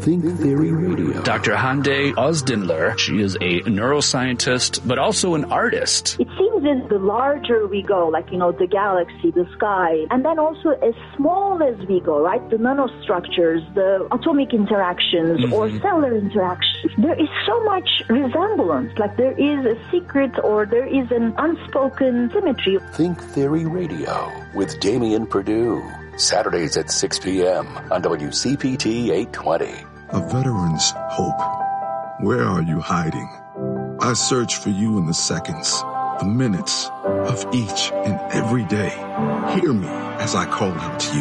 Think Theory Radio. Dr. Hande Ozdinler, she is a neuroscientist, but also an artist. It seems that the larger we go, like, the galaxy, the sky, and then also as small as we go, right? The nanostructures, the atomic interactions or cellular interactions, there is so much resemblance. Like there is a secret or there is an unspoken symmetry. Think Theory Radio with Damian Perdue. Saturdays at 6 p.m. on WCPT 820. A veteran's hope. Where are you hiding? I search for you in the seconds, the minutes of each and every day. Hear me as I call out to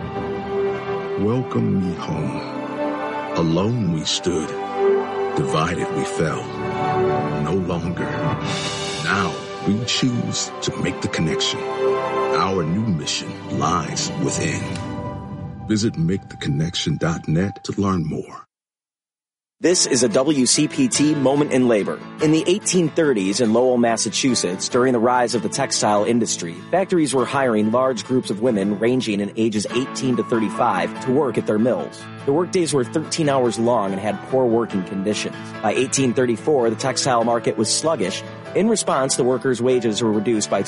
you. Welcome me home. Alone we stood. Divided we fell. No longer. Now we choose to make the connection. Our new mission lies within. Visit maketheconnection.net to learn more. This is a WCPT moment in labor. In the 1830s in Lowell, Massachusetts, during the rise of the textile industry, factories were hiring large groups of women ranging in ages 18 to 35 to work at their mills. The workdays were 13 hours long and had poor working conditions. By 1834, the textile market was sluggish. In response, the workers' wages were reduced by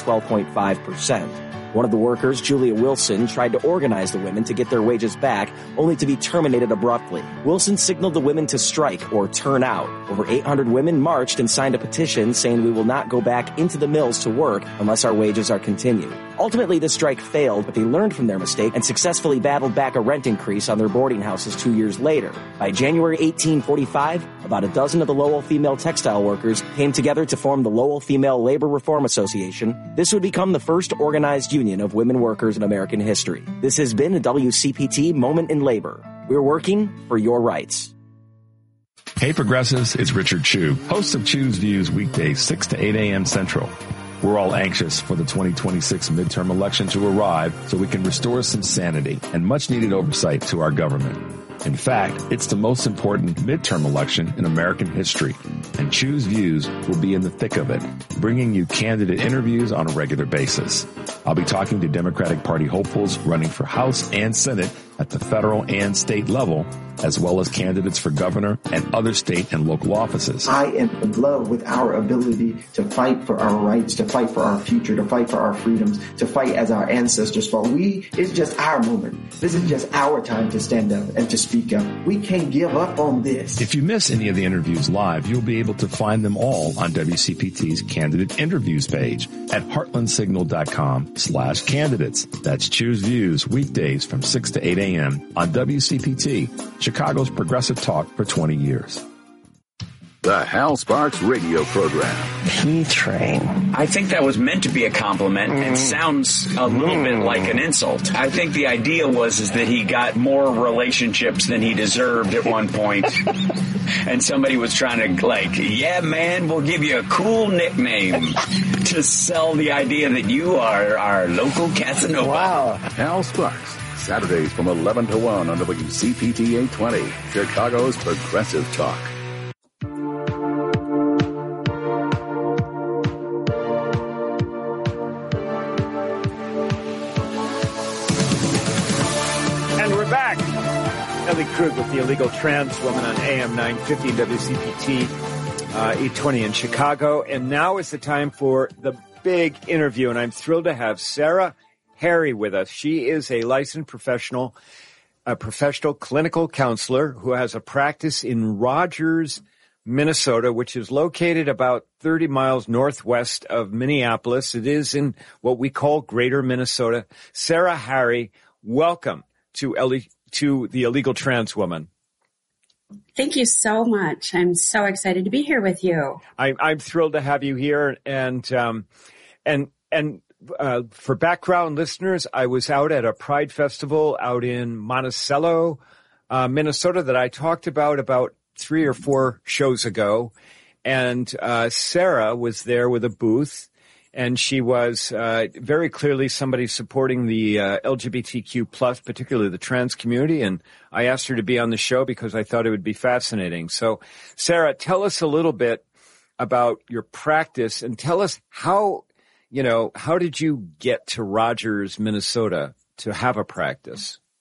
12.5%. One of the workers, Julia Wilson, tried to organize the women to get their wages back, only to be terminated abruptly. Wilson signaled the women to strike or turn out. Over 800 women marched and signed a petition saying we will not go back into the mills to work unless our wages are continued. Ultimately, the strike failed, but they learned from their mistake and successfully battled back a rent increase on their boarding houses 2 years later. By January 1845, about a dozen of the Lowell female textile workers came together to form the Lowell Female Labor Reform Association. This would become the first organized union of women workers in American history. This has been a WCPT Moment in Labor. We're working for your rights. Hey Progressives, it's Richard Chu, host of Chu's Views weekdays 6 to 8 a.m. Central. We're all anxious for the 2026 midterm election to arrive so we can restore some sanity and much needed oversight to our government. In fact, it's the most important midterm election in American history, and Chu's Views will be in the thick of it, bringing you candidate interviews on a regular basis. I'll be talking to Democratic Party hopefuls running for House and Senate at the federal and state level, as well as candidates for governor and other state and local offices. I am in love with our ability to fight for our rights, to fight for our future, to fight for our freedoms, to fight as our ancestors fought. It's just our moment. This is just our time to stand up and to speak up. We can't give up on this. If you miss any of the interviews live, you'll be able to find them all on WCPT's Candidate Interviews page at heartlandsignal.com/candidates. That's Choose Views weekdays from 6 to 8 a.m. on WCPT, Chicago's progressive talk for 20 years. The Hal Sparks radio program. P-Train. I think that was meant to be a compliment and sounds a little bit like an insult. I think the idea is that he got more relationships than he deserved at one point. And somebody was trying to yeah, man, we'll give you a cool nickname to sell the idea that you are our local Casanova. Wow. Hal Sparks. Saturdays from 11 to 1 on WCPT 820, Chicago's progressive talk. And we're back. Ellie Krug with the Illegal Trans Woman on AM 950 WCPT 820 in Chicago. And now is the time for the big interview, and I'm thrilled to have Sarah Harry with us. She is a licensed professional clinical counselor who has a practice in Rogers, Minnesota, which is located about 30 miles northwest of Minneapolis. It is in what we call Greater Minnesota. Sarah Harry, welcome to the Illegal Trans Woman. Thank you so much. I'm so excited to be here with you. I'm thrilled to have you here, and for background listeners, I was out at a Pride Festival out in Monticello, Minnesota, that I talked about 3 or 4 shows ago. And Sarah was there with a booth, and she was very clearly somebody supporting the LGBTQ+, particularly the trans community. And I asked her to be on the show because I thought it would be fascinating. So, Sarah, tell us a little bit about your practice, and tell us how did you get to Rogers, Minnesota to have a practice?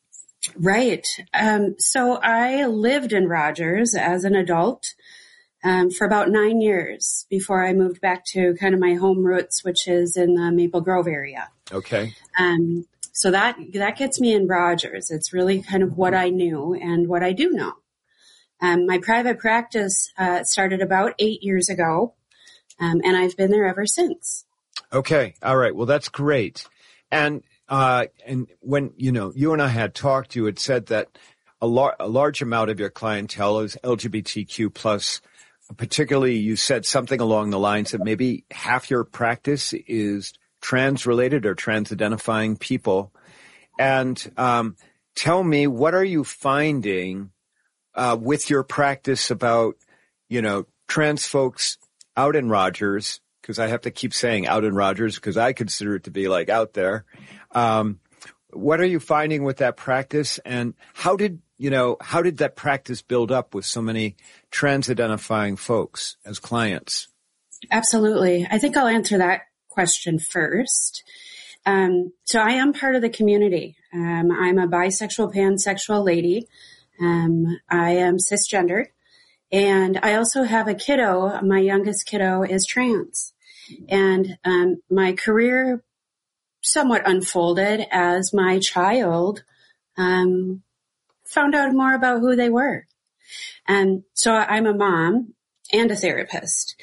Right. So I lived in Rogers as an adult for about 9 years before I moved back to kind of my home roots, which is in the Maple Grove area. Okay. So that gets me in Rogers. It's really kind of what I knew and what I do know. My private practice started about 8 years ago, and I've been there ever since. Okay. All right. Well, that's great. And when, you and I had talked, you had said that a large amount of your clientele is LGBTQ plus. Particularly, you said something along the lines that maybe half your practice is trans-related or trans-identifying people. And tell me, what are you finding with your practice about, trans folks out in Rogers? Because I have to keep saying out in Rogers because I consider it to be like out there. What are you finding with that practice, and how did that practice build up with so many trans-identifying folks as clients? Absolutely. I think I'll answer that question first. So I am part of the community. I'm a bisexual, pansexual lady. I am cisgender, and I also have a kiddo. My youngest kiddo is trans, and my career somewhat unfolded as my child found out more about who they were. So I'm a mom and a therapist.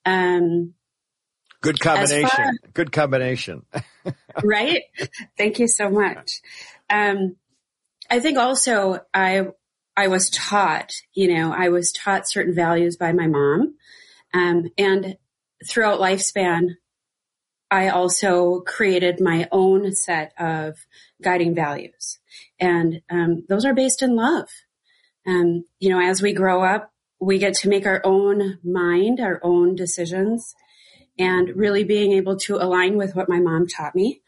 Good combination. Good combination. Right? Thank you so much. I think also I was taught, I was taught certain values by my mom. And throughout lifespan, I also created my own set of guiding values. And those are based in love. As we grow up, we get to make our own mind, our own decisions, and really being able to align with what my mom taught me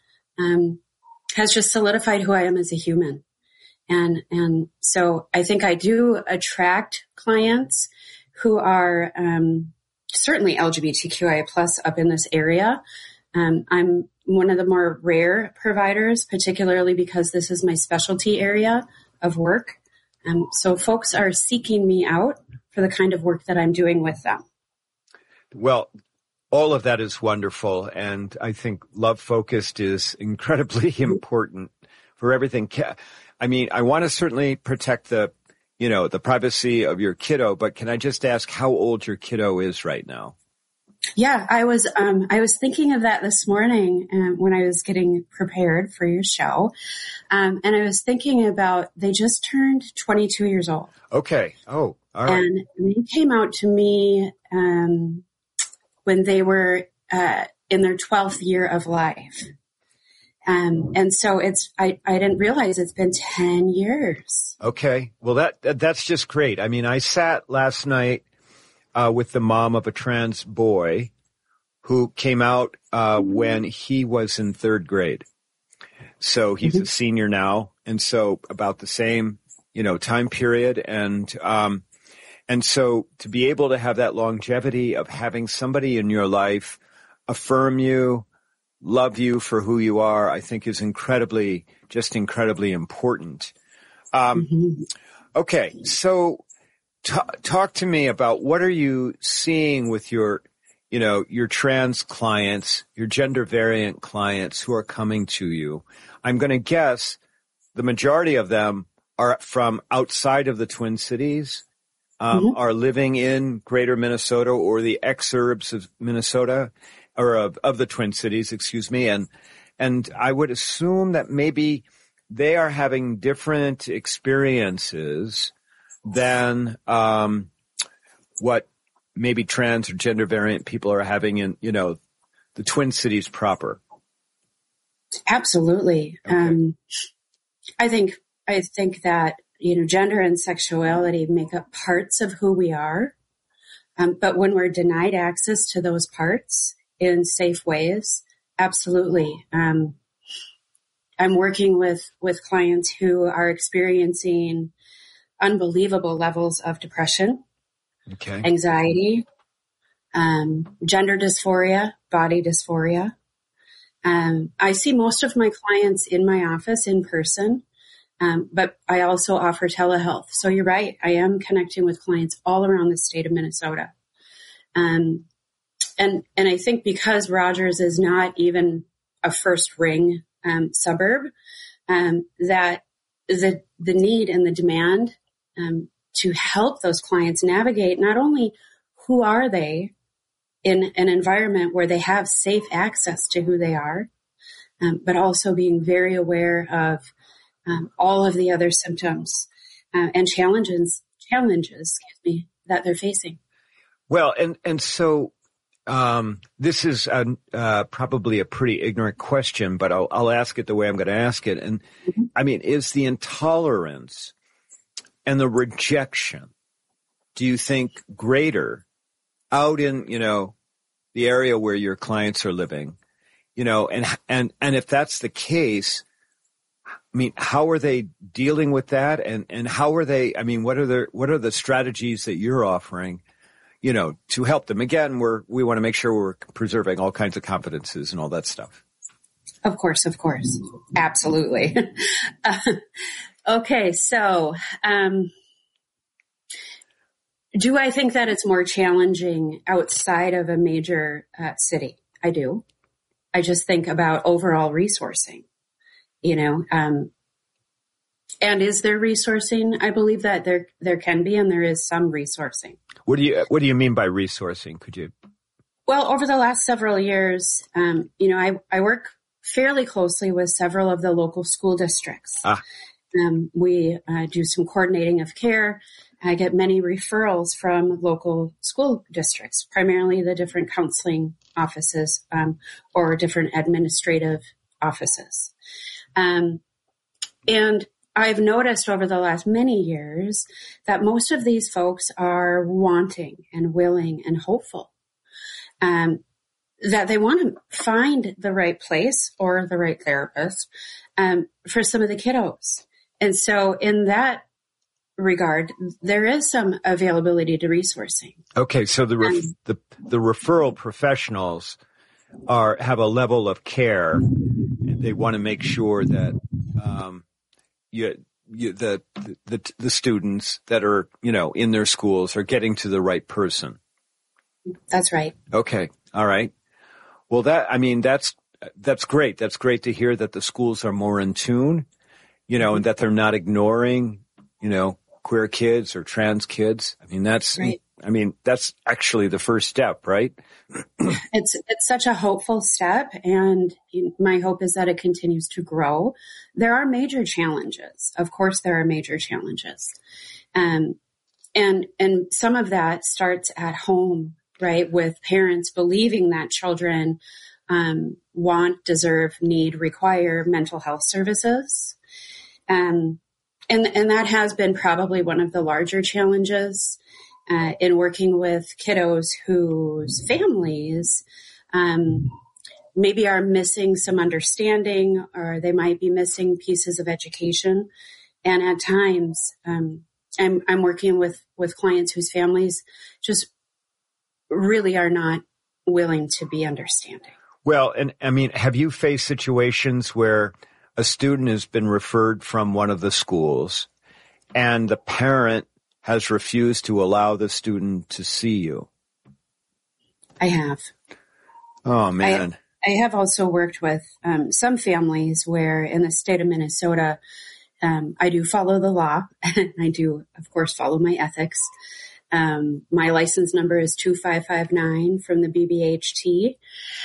has just solidified who I am as a human. And so I think I do attract clients who are certainly LGBTQIA plus up in this area. I'm one of the more rare providers, particularly because this is my specialty area of work. So folks are seeking me out for the kind of work that I'm doing with them. Well, all of that is wonderful. And I think love focused is incredibly important for everything. I mean, I want to certainly protect the privacy of your kiddo, but can I just ask how old your kiddo is right now? Yeah, I was thinking of that this morning when I was getting prepared for your show. And I was thinking about, they just turned 22 years old. Okay. Oh, all right. And they came out to me when they were in their 12th year of life. And so I didn't realize it's been 10 years. Okay. Well, that's just great. I mean, I sat last night with the mom of a trans boy who came out when he was in third grade. So he's a senior now. And so about the same, time period. And so to be able to have that longevity of having somebody in your life affirm you, love you for who you are, I think is incredibly important. Okay. So talk to me about what are you seeing with your trans clients, your gender variant clients who are coming to you. I'm going to guess the majority of them are from outside of the Twin Cities, are living in greater Minnesota or the exurbs of Minnesota or of the Twin Cities, excuse me. And I would assume that maybe they are having different experiences than what maybe trans or gender variant people are having in, the Twin Cities proper. Absolutely. Okay. I think that, gender and sexuality make up parts of who we are. But when we're denied access to those parts in safe ways, absolutely. I'm working with clients who are experiencing unbelievable levels of depression, anxiety, gender dysphoria, body dysphoria. I see most of my clients in my office in person. But I also offer telehealth. So you're right. I am connecting with clients all around the state of Minnesota. And I think because Rogers is not even a first ring suburb, that the need and the demand to help those clients navigate not only who are they in an environment where they have safe access to who they are, but also being very aware of all of the other symptoms and challenges, that they're facing. Well, and so this is probably a pretty ignorant question, but I'll ask it the way I'm going to ask it. And I mean, is the intolerance and the rejection, do you think, greater out in, the area where your clients are living? And if that's the case, I mean, how are they dealing with that? And how are they, what are the strategies that you're offering, to help them? Again, we want to make sure we're preserving all kinds of confidences and all that stuff. Of course. Absolutely. Okay. So, do I think that it's more challenging outside of a major city? I do. I just think about overall resourcing, and is there resourcing? I believe that there can be, and there is some resourcing. What do you mean by resourcing? Could you? Well, over the last several years, I work fairly closely with several of the local school districts. We do some coordinating of care. I get many referrals from local school districts, primarily the different counseling offices or different administrative offices. And I've noticed over the last many years that most of these folks are wanting and willing and hopeful, that they want to find the right place or the right therapist for some of the kiddos. And so in that regard, there is some availability to resourcing. Okay, so the referral professionals have a level of care, and they want to make sure that the students that are in their schools are getting to the right person. That's right. Okay, all right. Well, that's great. That's great to hear that the schools are more in tune, and that they're not ignoring, queer kids or trans kids. That's right. That's actually the first step, right? It's such a hopeful step, and my hope is that it continues to grow. There are major challenges. Of course, there are major challenges. And some of that starts at home, right? With parents believing that children want, deserve, need, require mental health services. And that has been probably one of the larger challenges in working with kiddos whose families maybe are missing some understanding, or they might be missing pieces of education. And at times, I'm working with clients whose families just really are not willing to be understanding. Well, and have you faced situations where a student has been referred from one of the schools and the parent has refused to allow the student to see you? I have. Oh, man. I have also worked with some families where in the state of Minnesota, I do follow the law. I do, of course, follow my ethics. My license number is 2559 from the BBHT.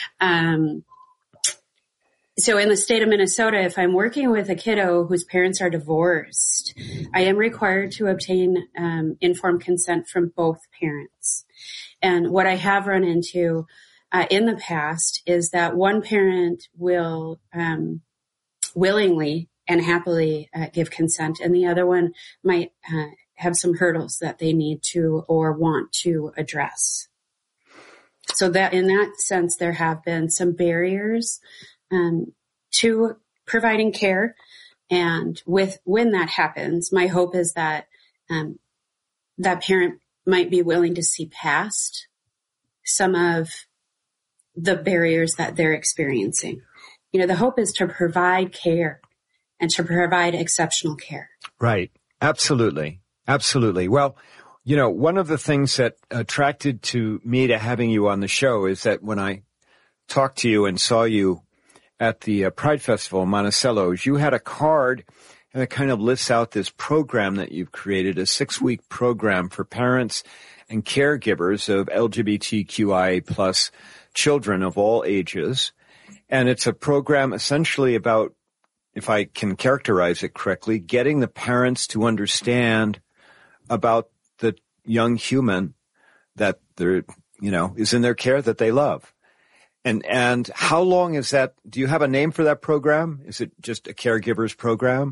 So in the state of Minnesota, if I'm working with a kiddo whose parents are divorced, I am required to obtain informed consent from both parents. And what I have run into in the past is that one parent will willingly and happily give consent, and the other one might have some hurdles that they need to or want to address. So that in that sense, there have been some barriers to providing care. And when that happens, my hope is that that parent might be willing to see past some of the barriers that they're experiencing. The hope is to provide care and to provide exceptional care. Right. Absolutely. Absolutely. Well, you know, one of the things that attracted to me to having you on the show is that when I talked to you and saw you at the Pride Festival in Monticello, you had a card and it kind of lists out this program that you've created, a 6-week program for parents and caregivers of LGBTQIA plus children of all ages. And it's a program essentially about, if I can characterize it correctly, getting the parents to understand about the young human that they're, you know, is in their care, that they love. And how long is that? Do you have a name for that program? Is it just a caregivers program?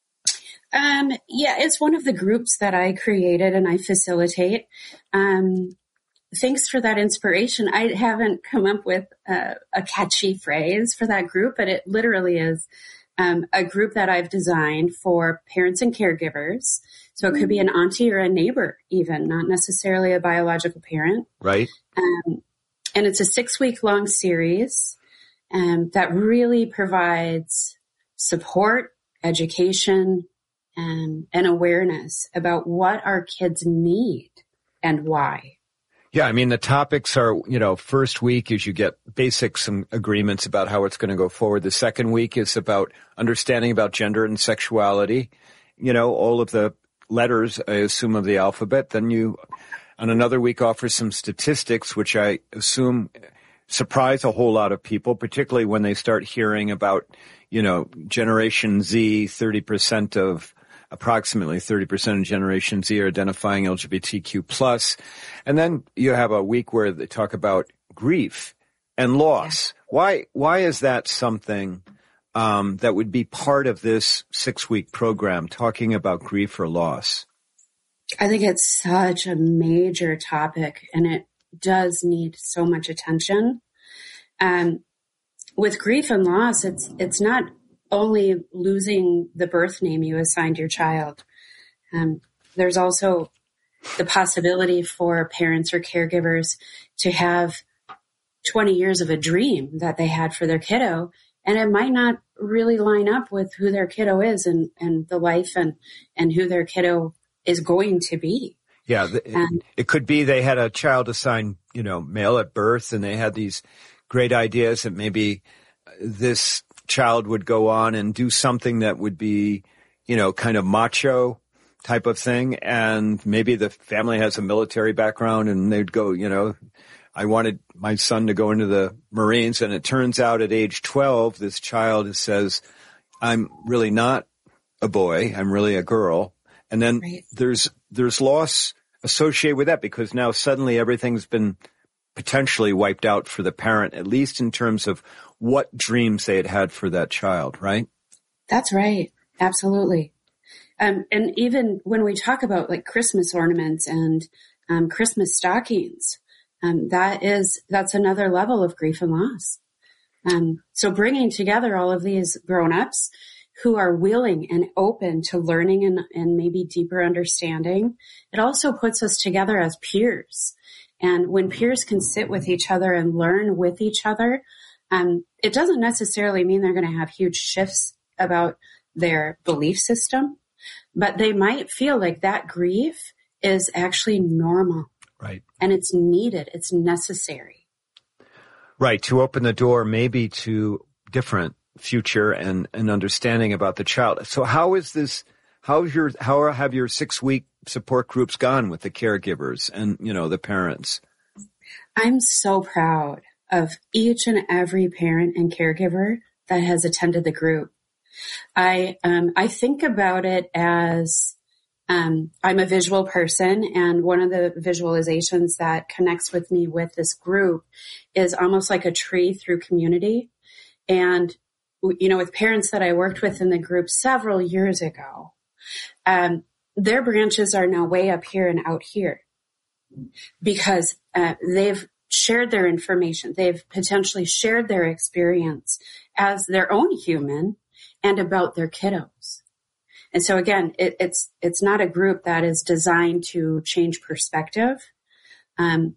Yeah, it's one of the groups that I created and I facilitate. Thanks for that inspiration. I haven't come up with a catchy phrase for that group, but it literally is a group that I've designed for parents and caregivers. So it could be an auntie or a neighbor even, not necessarily a biological parent. Right. And it's a 6-week long series that really provides support, education, and awareness about what our kids need and why. Yeah, I mean, the topics are, you know, first week is you get some agreements about how it's going to go forward. The second week is about understanding about gender and sexuality, you know, all of the letters, I assume, of the alphabet. Then you, on another week, offer some statistics, which I assume surprise a whole lot of people, particularly when they start hearing about, you know, Generation Z, approximately 30% of Generation Z are identifying LGBTQ+. And then you have a week where they talk about grief and loss. Yeah. Why is that something that would be part of this 6-week program, talking about grief or loss? I think it's such a major topic, and it does need so much attention. With grief and loss, it's not only losing the birth name you assigned your child. There's also the possibility for parents or caregivers to have 20 years of a dream that they had for their kiddo, and it might not really line up with who their kiddo is and the life and who their kiddo is going to be. Yeah, it could be they had a child assigned, you know, male at birth, and they had these great ideas that maybe this child would go on and do something that would be, you know, kind of macho type of thing. And maybe the family has a military background and they'd go, you know, I wanted my son to go into the Marines. And it turns out at age 12, this child says, I'm really not a boy. I'm really a girl. And then there's loss associated with that, because now suddenly everything's been potentially wiped out for the parent, at least in terms of what dreams they had for that child, right? That's right. Absolutely. And even when we talk about like Christmas ornaments and Christmas stockings, that's another level of grief and loss. So bringing together all of these grown-ups who are willing and open to learning and maybe deeper understanding, it also puts us together as peers. And when peers can sit with each other and learn with each other, it doesn't necessarily mean they're going to have huge shifts about their belief system, but they might feel like that grief is actually normal. Right. And it's needed. It's necessary. Right. To open the door maybe to different future and understanding about the child. So how have your 6-week support groups gone with the caregivers and, you know, the parents? I'm so proud of each and every parent and caregiver that has attended the group. I think about it as, I'm a visual person, and one of the visualizations that connects with me with this group is almost like a tree through community. And, you know, with parents that I worked with in the group several years ago, their branches are now way up here and out here because they've shared their information. They've potentially shared their experience as their own human and about their kiddos. And so again, it's not a group that is designed to change perspective. I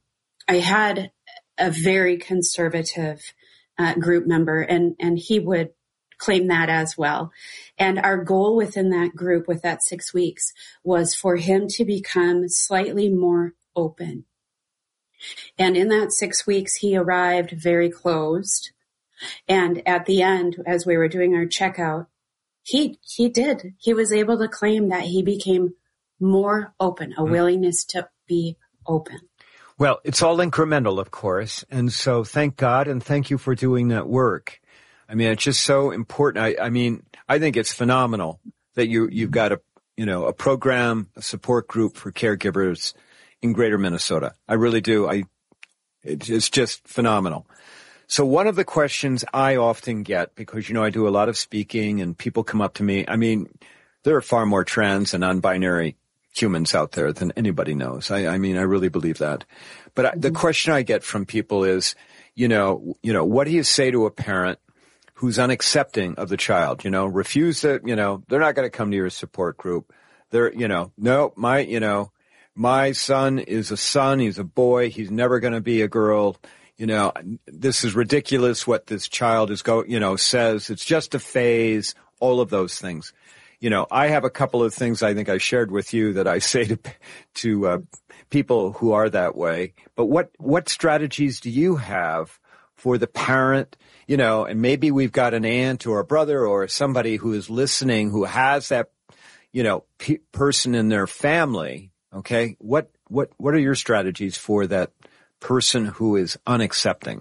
had a very conservative group member, and he would claim that as well. And our goal within that group with that 6 weeks was for him to become slightly more open. And in that 6 weeks, he arrived very closed. And at the end, as we were doing our checkout, he was able to claim that he became more open, a willingness to be open. Well, it's all incremental, of course. And so thank God and thank you for doing that work. I mean, it's just so important. I mean, I think it's phenomenal that you've got a program, a support group for caregivers in Greater Minnesota. I really do. It's just phenomenal. So one of the questions I often get, because, I do a lot of speaking and people come up to me. I mean, there are far more trans and non-binary humans out there than anybody knows. I mean, I really believe that. But the question I get from people is, what do you say to a parent who's unaccepting of the child, refuse it, they're not going to come to your support group. They're, no, my son is a son. He's a boy. He's never going to be a girl. This is ridiculous what this child is says. It's just a phase, all of those things. I have a couple of things I think I shared with you that I say to people who are that way. But what strategies do you have for the parent, and maybe we've got an aunt or a brother or somebody who is listening who has that, person in their family. Okay. What are your strategies for that person who is unaccepting?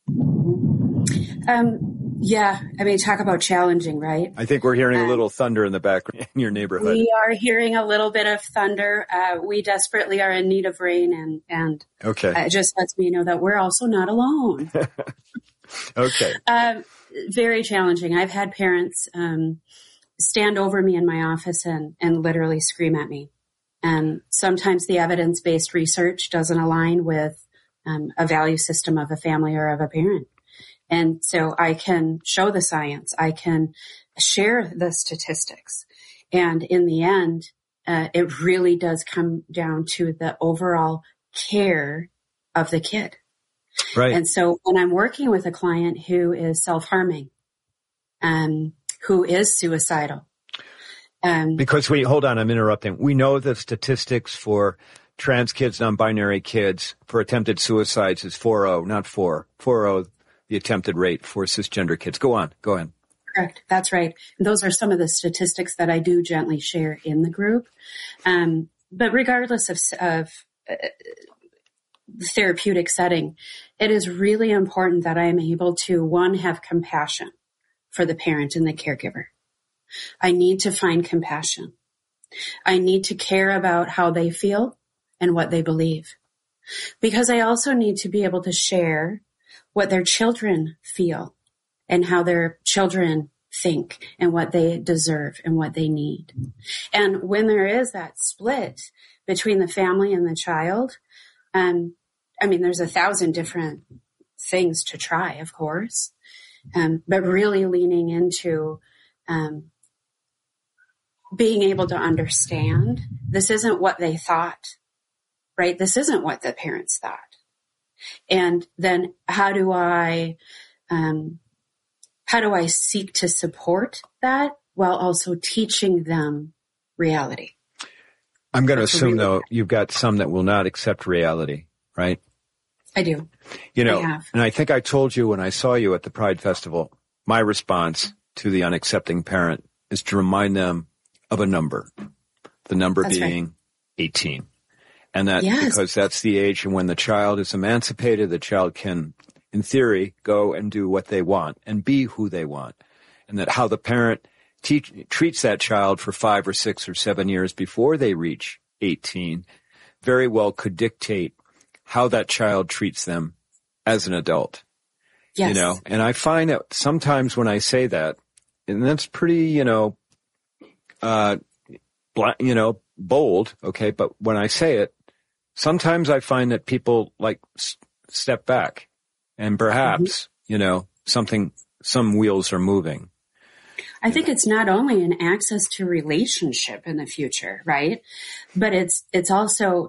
Yeah. I mean, talk about challenging, right? I think we're hearing a little thunder in the background in your neighborhood. We are hearing a little bit of thunder. We desperately are in need of rain and okay. It just lets me know that we're also not alone. Okay. Very challenging. I've had parents, stand over me in my office and literally scream at me. And sometimes the evidence-based research doesn't align with, a value system of a family or of a parent. And so I can show the science. I can share the statistics. And in the end, it really does come down to the overall care of the kid. Right. And so when I'm working with a client who is self-harming, who is suicidal. Because hold on, I'm interrupting. We know the statistics for trans kids, non-binary kids for attempted suicides is 4.0, not 4. 4.0. The attempted rate for cisgender kids. Go on. Go ahead. Correct. That's right. And those are some of the statistics that I do gently share in the group. But regardless of the therapeutic setting, it is really important that I am able to, one, have compassion for the parent and the caregiver. I need to find compassion. I need to care about how they feel and what they believe. Because I also need to be able to share what their children feel and how their children think and what they deserve and what they need. And when there is that split between the family and the child, there's 1,000 different things to try, of course, but really leaning into being able to understand this isn't what they thought, right? This isn't what the parents thought. And then how do I seek to support that while also teaching them reality? I'm going to assume, though, you've got some that will not accept reality, right? I do. I have. And I think I told you when I saw you at the Pride Festival, my response to the unaccepting parent is to remind them of a number, the number being 18. And that because that's the age when the child is emancipated, the child can, in theory, go and do what they want and be who they want. And that how the parent treats that child for 5 or 6 or 7 years before they reach 18 very well could dictate how that child treats them as an adult. Yes. And I find that sometimes when I say that, and that's pretty, bold, okay, but when I say it, sometimes I find that people step back and perhaps, some wheels are moving. I think it's not only an access to relationship in the future, right? But it's also